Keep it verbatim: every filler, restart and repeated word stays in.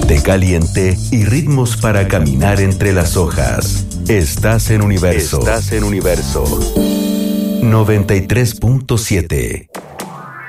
té caliente y ritmos para caminar entre las hojas. Estás en Universo. Estás en Universo. noventa y tres punto siete.